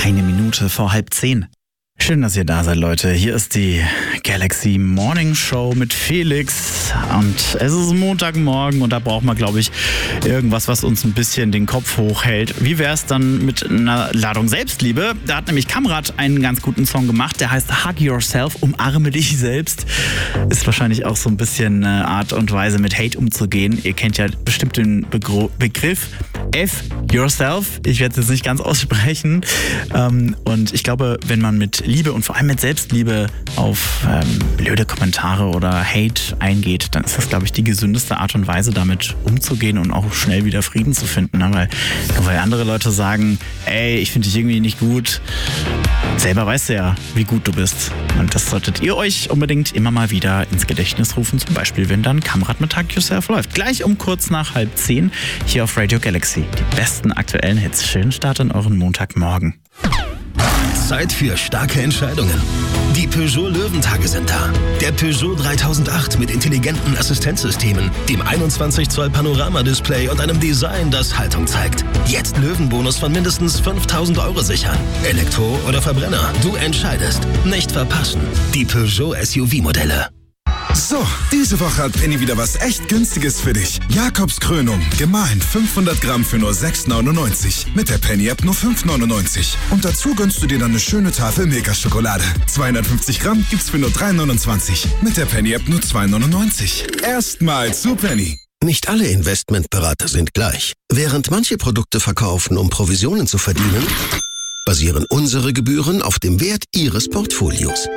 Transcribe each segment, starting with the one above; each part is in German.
Eine Minute vor 9:30. Schön, dass ihr da seid, Leute. Hier ist die Galaxy Morning Show mit Felix. Und es ist Montagmorgen und da brauchen wir, glaube ich, irgendwas, was uns ein bisschen den Kopf hochhält. Wie wäre es dann mit einer Ladung Selbstliebe? Da hat nämlich Kamrat einen ganz guten Song gemacht, der heißt Hug Yourself, umarme dich selbst. Ist wahrscheinlich auch so ein bisschen eine Art und Weise, mit Hate umzugehen. Ihr kennt ja bestimmt den Begriff F Yourself. Ich werde es jetzt nicht ganz aussprechen. Und ich glaube, wenn man mit Liebe und vor allem mit Selbstliebe auf blöde Kommentare oder Hate eingeht, dann ist das, glaube ich, die gesündeste Art und Weise, damit umzugehen und auch schnell wieder Frieden zu finden. Ne? Weil andere Leute sagen, ey, ich finde dich irgendwie nicht gut. Selber weißt du ja, wie gut du bist. Und das solltet ihr euch unbedingt immer mal wieder ins Gedächtnis rufen. Zum Beispiel, wenn dann Kamrat mit Hug Yourself läuft. Gleich um kurz nach 9:30 hier auf Radio Galaxy. Die besten aktuellen Hits. Schönen Start in euren Montagmorgen. Zeit für starke Entscheidungen. Die Peugeot Löwentage sind da. Der Peugeot 3008 mit intelligenten Assistenzsystemen, dem 21 Zoll Panoramadisplay und einem Design, das Haltung zeigt. Jetzt Löwenbonus von mindestens 5.000 € sichern. Elektro oder Verbrenner, du entscheidest. Nicht verpassen. Die Peugeot SUV-Modelle. So, diese Woche hat Penny wieder was echt Günstiges für dich. Jakobskrönung, gemahlen 500 Gramm für nur 6,99. Mit der Penny-App nur 5,99. Und dazu gönnst du dir dann eine schöne Tafel Milka-Schokolade. 250 Gramm gibt's für nur 3,29. Mit der Penny-App nur 2,99. Erstmal zu Penny. Nicht alle Investmentberater sind gleich. Während manche Produkte verkaufen, um Provisionen zu verdienen, basieren unsere Gebühren auf dem Wert ihres Portfolios.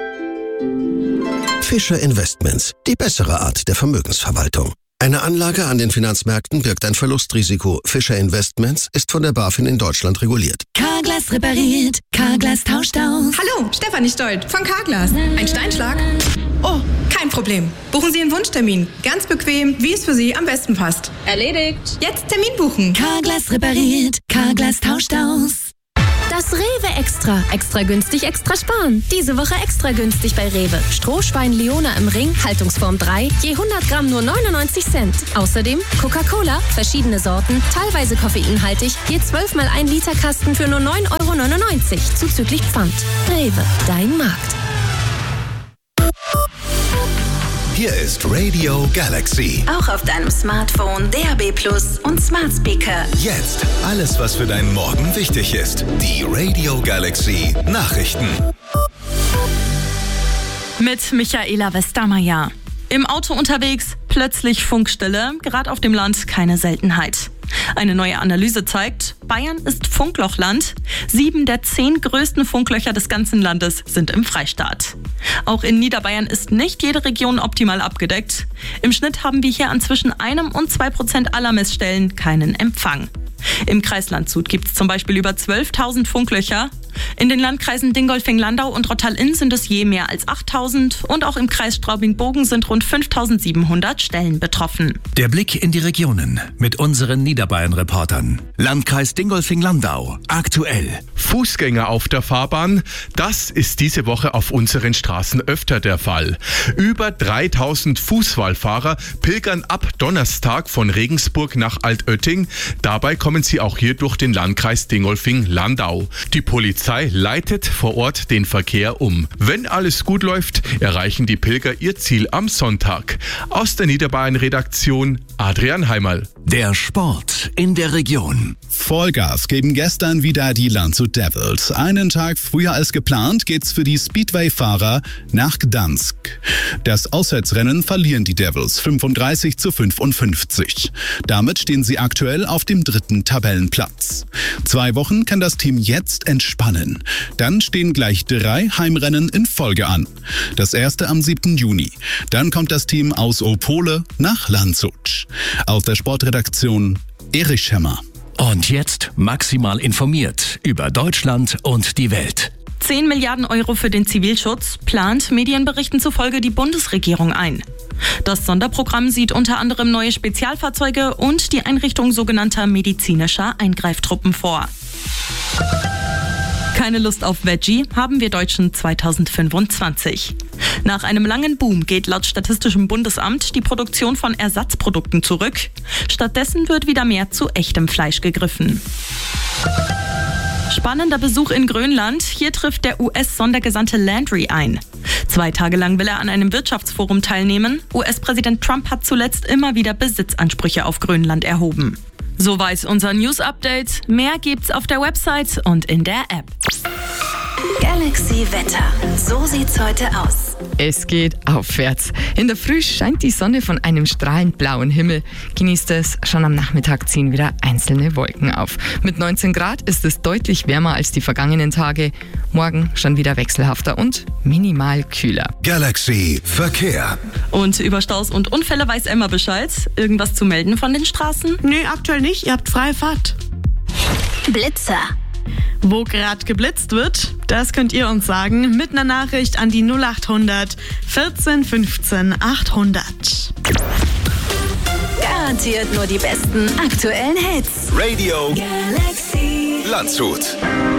Fischer Investments, die bessere Art der Vermögensverwaltung. Eine Anlage an den Finanzmärkten birgt ein Verlustrisiko. Fischer Investments ist von der BaFin in Deutschland reguliert. Carglass repariert, Carglass tauscht aus. Hallo, Stefanie Stolt von Carglass. Ein Steinschlag? Oh, kein Problem. Buchen Sie einen Wunschtermin. Ganz bequem, wie es für Sie am besten passt. Erledigt. Jetzt Termin buchen. Carglass repariert, Carglass tauscht aus. Das Rewe Extra. Extra günstig, extra sparen. Diese Woche extra günstig bei Rewe. Strohschwein Leona im Ring, Haltungsform 3, je 100 Gramm nur 99 Cent. Außerdem Coca-Cola, verschiedene Sorten, teilweise koffeinhaltig, je 12 mal 1 Liter Kasten für nur 9,99 €, zuzüglich Pfand. Rewe, dein Markt. Hier ist Radio Galaxy. Auch auf deinem Smartphone, DAB+ und Smart Speaker. Jetzt alles, was für deinen Morgen wichtig ist. Die Radio Galaxy Nachrichten. Mit Michaela Westermeier. Im Auto unterwegs, plötzlich Funkstille, gerade auf dem Land keine Seltenheit. Eine neue Analyse zeigt, Bayern ist Funklochland. 7 der 10 größten Funklöcher des ganzen Landes sind im Freistaat. Auch in Niederbayern ist nicht jede Region optimal abgedeckt. Im Schnitt haben wir hier an zwischen 1 und 2% aller Messstellen keinen Empfang. Im Kreis Landshut gibt es zum Beispiel über 12.000 Funklöcher. In den Landkreisen Dingolfing-Landau und Rottal-Inn sind es je mehr als 8.000 und auch im Kreis Straubing-Bogen sind rund 5.700 Stellen betroffen. Der Blick in die Regionen mit unseren Niederbayern-Reportern. Landkreis Dingolfing-Landau. Aktuell. Fußgänger auf der Fahrbahn, das ist diese Woche auf unseren Straßen öfter der Fall. Über 3.000 Fußwallfahrer pilgern ab Donnerstag von Regensburg nach Altötting. Dabei kommen sie auch hier durch den Landkreis Dingolfing-Landau. Die Polizei leitet vor Ort den Verkehr um. Wenn alles gut läuft, erreichen die Pilger ihr Ziel am Sonntag. Aus der Niederbayern-Redaktion Adrian Heimerl. Der Sport in der Region. Vollgas geben gestern wieder die Landshut Devils. Einen Tag früher als geplant geht's für die Speedway-Fahrer nach Gdansk. Das Auswärtsrennen verlieren die Devils 35:55. Damit stehen sie aktuell auf dem 3. Tabellenplatz. 2 Wochen kann das Team jetzt entspannen. Dann stehen gleich 3 Heimrennen in Folge an. Das erste am 7. Juni. Dann kommt das Team aus Opole nach Landshut. Aus der Sportredaktion Erich Schemmer. Und jetzt maximal informiert über Deutschland und die Welt. 10 Milliarden € für den Zivilschutz plant Medienberichten zufolge die Bundesregierung ein. Das Sonderprogramm sieht unter anderem neue Spezialfahrzeuge und die Einrichtung sogenannter medizinischer Eingreiftruppen vor. Keine Lust auf Veggie haben wir Deutschen 2025. Nach einem langen Boom geht laut Statistischem Bundesamt die Produktion von Ersatzprodukten zurück. Stattdessen wird wieder mehr zu echtem Fleisch gegriffen. Spannender Besuch in Grönland. Hier trifft der US-Sondergesandte Landry ein. 2 Tage lang will er an einem Wirtschaftsforum teilnehmen. US-Präsident Trump hat zuletzt immer wieder Besitzansprüche auf Grönland erhoben. Soweit unser News-Update. Mehr gibt's auf der Website und in der App. Galaxy Wetter. So sieht's heute aus. Es geht aufwärts. In der Früh scheint die Sonne von einem strahlend blauen Himmel. Genießt es, schon am Nachmittag ziehen wieder einzelne Wolken auf. Mit 19 Grad ist es deutlich wärmer als die vergangenen Tage. Morgen schon wieder wechselhafter und minimal kühler. Galaxy Verkehr. Und über Staus und Unfälle weiß Emma Bescheid. Irgendwas zu melden von den Straßen? Nee, aktuell nicht. Ihr habt freie Fahrt. Blitzer. Wo gerade geblitzt wird, das könnt ihr uns sagen mit einer Nachricht an die 0800 14 15 800. Garantiert nur die besten aktuellen Hits. Radio Galaxy Landshut.